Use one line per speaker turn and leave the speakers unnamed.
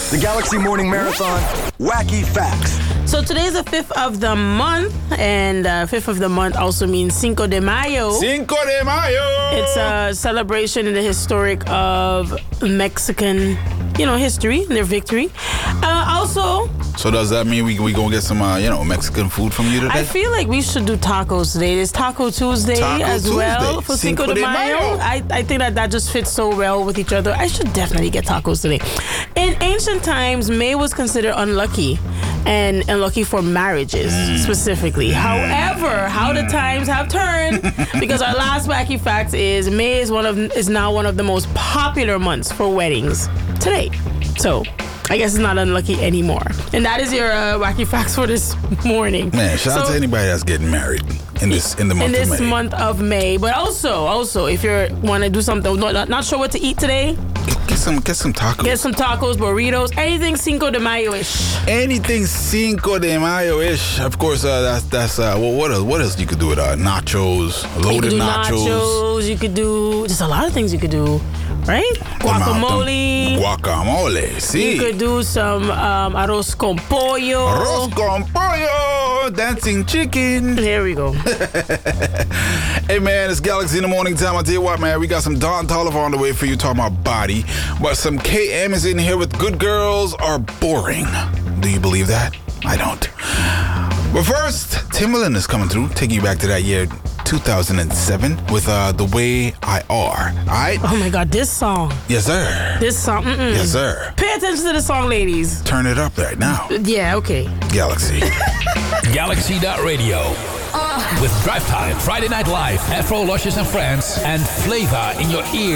The Galaxy Morning Marathon, Wacky Facts.
So today's the 5th of the month, and 5th of the month also means Cinco de Mayo.
Cinco de Mayo!
It's a celebration in the historic of Mexican, history and their victory.
So does that mean we gonna get some, Mexican food from you today?
I feel like we should do tacos today. There's Taco Tuesday well for Cinco de Mayo. I think that just fits so well with each other. I should definitely get tacos today. In ancient times, May was considered unlucky and unlucky for marriages specifically. However, how the times have turned, because our last wacky fact is May is now one of the most popular months for weddings today. So I guess it's not unlucky anymore. And that is your wacky facts for this morning.
Man, shout out to anybody that's getting married in the month of May.
But also, if you want to do something, not sure what to eat today,
get some tacos.
Get some tacos, burritos, anything Cinco de Mayo-ish.
Anything Cinco de Mayo-ish. Of course, that's what else you could do with nachos, loaded nachos.
You could do just a lot of things you could do. Right?
Guacamole, see.
You could do some arroz con pollo.
Arroz con pollo, dancing chicken.
There we go.
Hey, man, it's Galaxy in the Morning Time. I tell you what, man, we got some Don Toliver on the way for you talking about body. But some KM is in here with Good Girls Are Boring. Do you believe that? I don't. But first, Timbaland is coming through, taking you back to that year 2007 with The Way I Are. All right?
Oh my God, this song.
Yes, sir.
This song.
Yes, sir.
Pay attention to the song, ladies.
Turn it up right now.
Yeah, okay.
Galaxy.
Galaxy.radio. With Drive Time, Friday Night Live, Afro Luscious and Friends, and Flavor in your ear.